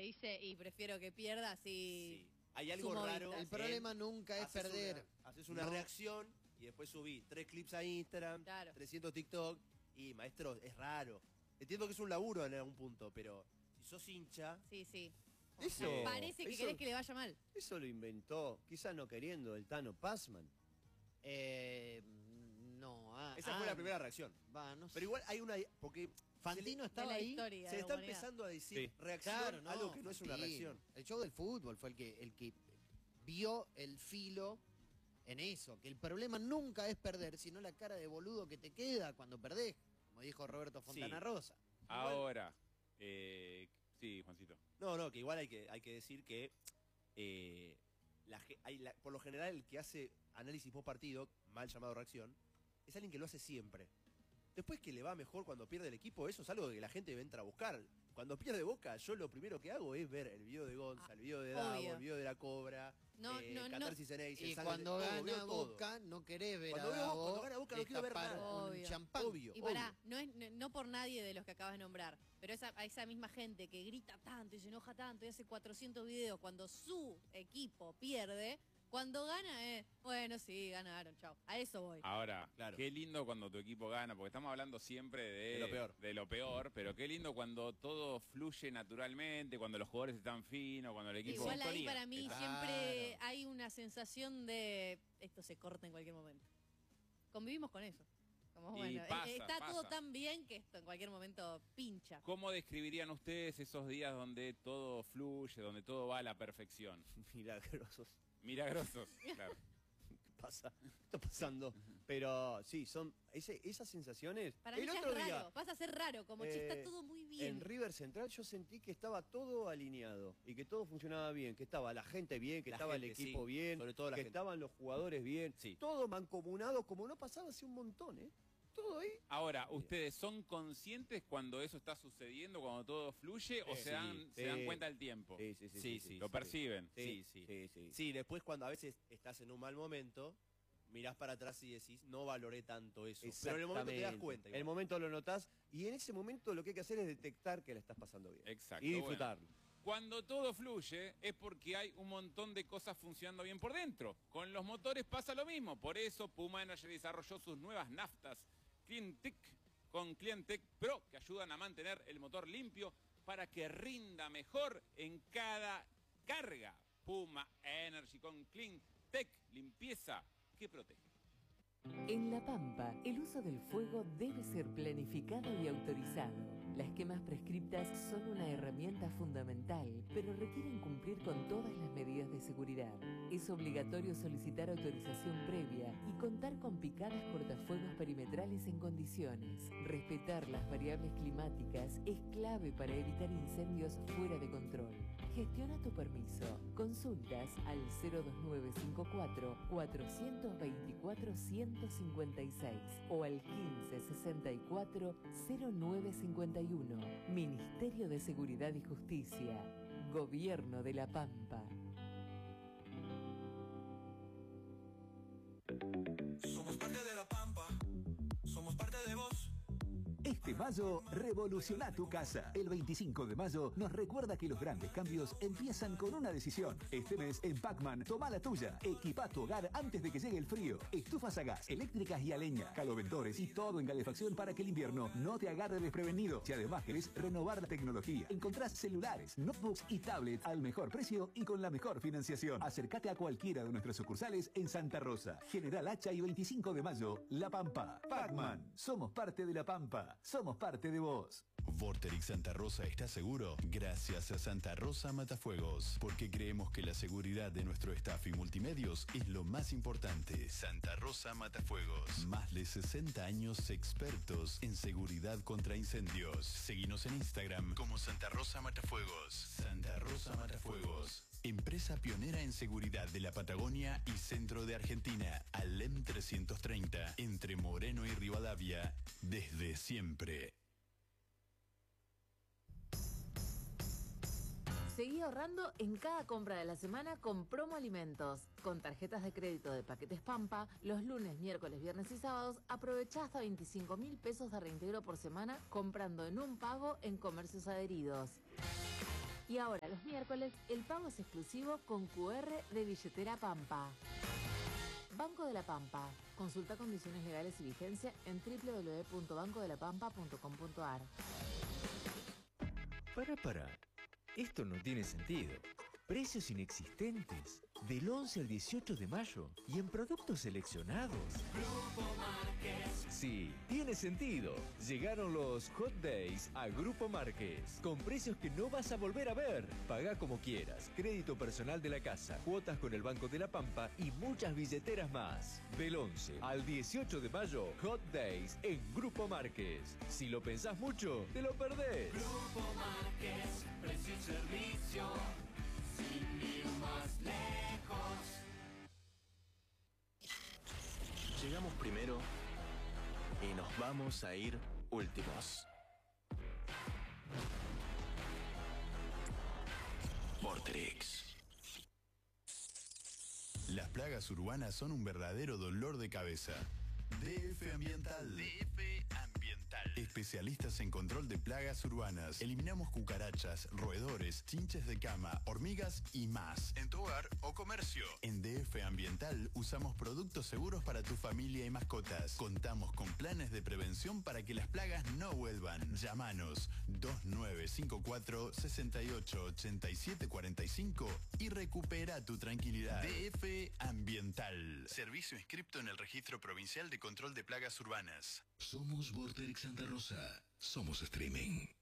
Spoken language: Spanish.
dice, y prefiero que pierda así. Sí. Hay algo raro. El problema nunca es perder. Haces una reacción y después subí 3 clips a Instagram, 300 TikTok y, maestro, es raro. Entiendo que es un laburo en algún punto, pero si sos hincha... Sí. Eso, parece que querés que le vaya mal. Eso lo inventó, quizás no queriendo, el Tano Pazman. No. Esa fue la primera reacción. No sé. Pero igual hay una... Porque Fantino estaba ahí. Se está empezando a decir reacción, algo que no es una reacción. El show del fútbol fue el que vio el filo en eso. Que el problema nunca es perder, sino la cara de boludo que te queda cuando perdés. Como dijo Roberto Fontana Rosa. Ahora, sí, Juancito. No, que igual hay que decir que por lo general el que hace análisis post partido, mal llamado reacción, es alguien que lo hace siempre. Después que le va mejor cuando pierde el equipo, eso es algo que la gente entra a buscar. Cuando pierde Boca, yo lo primero que hago es ver el video de Gonza, el video de Dago, el video de la Cobra, Catarsis en Ace, y cuando gana Boca, no querés ver a Dago. Cuando gana Boca no quiero ver nada. Un champán. Y pará, no por nadie de los que acabas de nombrar, pero a esa misma gente que grita tanto y se enoja tanto y hace 400 videos cuando su equipo pierde... Cuando gana, bueno, sí, ganaron, chao. A eso voy. Ahora, qué lindo cuando tu equipo gana, porque estamos hablando siempre de lo peor, pero qué lindo cuando todo fluye naturalmente, cuando los jugadores están finos, cuando el equipo... Igual ahí para mí siempre hay una sensación de esto se corta en cualquier momento. Convivimos con eso. Como, bueno, está todo tan bien que esto en cualquier momento pincha. ¿Cómo describirían ustedes esos días donde todo fluye, donde todo va a la perfección? Milagrosos, claro. ¿Qué pasa? ¿Qué está pasando? Pero sí, son esas sensaciones. Para mí ya es raro, pasa a ser raro, como está todo muy bien. En River Central yo sentí que estaba todo alineado y que todo funcionaba bien, que estaba la gente bien, que estaba el equipo bien, sobre todo que estaban los jugadores bien, todo mancomunado como no pasaba hace un montón, Todo ahí. Ahora, ¿ustedes son conscientes cuando eso está sucediendo, cuando todo fluye, o se dan cuenta al tiempo? Sí. ¿Lo perciben? Sí, después cuando a veces estás en un mal momento, mirás para atrás y decís, no valoré tanto eso. Pero en el momento te das cuenta. En el momento lo notás y en ese momento lo que hay que hacer es detectar que la estás pasando bien. Exacto. Y disfrutarlo. Cuando todo fluye es porque hay un montón de cosas funcionando bien por dentro. Con los motores pasa lo mismo. Por eso Puma Energy desarrolló sus nuevas naftas Clientec con Clientec Pro, que ayudan a mantener el motor limpio para que rinda mejor en cada carga. Puma Energy con Clientec, limpieza que protege. En La Pampa, el uso del fuego debe ser planificado y autorizado. Las quemas prescriptas son una herramienta fundamental, pero requieren cumplir con todas las medidas de seguridad. Es obligatorio solicitar autorización previa y contar con picadas cortafuegos perimetrales en condiciones. Respetar las variables climáticas es clave para evitar incendios fuera de control. Gestiona tu permiso. Consultas al 02954 424 156 o al 1564 0951. Ministerio de Seguridad y Justicia. Gobierno de La Pampa. Somos parte de La Pampa. Somos parte de vos. Este mayo, revoluciona tu casa. El 25 de mayo nos recuerda que los grandes cambios empiezan con una decisión. Este mes, en Pacman, toma la tuya. Equipa tu hogar antes de que llegue el frío. Estufas a gas, eléctricas y a leña, caloventores y todo en calefacción para que el invierno no te agarre desprevenido. Si además querés renovar la tecnología, encontrás celulares, notebooks y tablets al mejor precio y con la mejor financiación. Acércate a cualquiera de nuestras sucursales en Santa Rosa, General Hacha y 25 de mayo, La Pampa. Pacman, somos parte de La Pampa. Somos parte de vos. Vorterix Santa Rosa está seguro gracias a Santa Rosa Matafuegos, porque creemos que la seguridad de nuestro staff y multimedios es lo más importante. Santa Rosa Matafuegos, más de 60 años expertos en seguridad contra incendios. Seguinos en Instagram como Santa Rosa Matafuegos. Santa Rosa Matafuegos, empresa pionera en seguridad de la Patagonia y centro de Argentina. Alem 330, entre Moreno y Rivadavia, desde siempre. Seguí ahorrando en cada compra de la semana con Promo Alimentos. Con tarjetas de crédito de Paquetes Pampa, los lunes, miércoles, viernes y sábados, aprovechá hasta 25.000 pesos de reintegro por semana comprando en un pago en comercios adheridos. Y ahora, los miércoles, el pago es exclusivo con QR de Billetera Pampa. Banco de la Pampa. Consulta condiciones legales y vigencia en www.bancodelapampa.com.ar. Para. Esto no tiene sentido. Precios inexistentes. Del 11 al 18 de mayo. Y en productos seleccionados. Grupo Márquez. Sí, tiene sentido. Llegaron los Hot Days a Grupo Márquez. Con precios que no vas a volver a ver. Pagá como quieras. Crédito personal de la casa. Cuotas con el Banco de la Pampa. Y muchas billeteras más. Del 11 al 18 de mayo. Hot Days en Grupo Márquez. Si lo pensás mucho, te lo perdés. Grupo Márquez. Precio y servicio. Sin ir más lejos. Llegamos primero y nos vamos a ir últimos. Vorterix. Las plagas urbanas son un verdadero dolor de cabeza. DF Ambiental. Especialistas en control de plagas urbanas. Eliminamos cucarachas, roedores, chinches de cama, hormigas y más. En tu hogar o comercio. En DF Ambiental usamos productos seguros para tu familia y mascotas. Contamos con planes de prevención para que las plagas no vuelvan. Llámanos 2954 68 87 45 y recupera tu tranquilidad. DF Ambiental. Servicio inscripto en el Registro Provincial de Control de Plagas Urbanas. Somos Vorterix Santa Rosa. Somos streaming.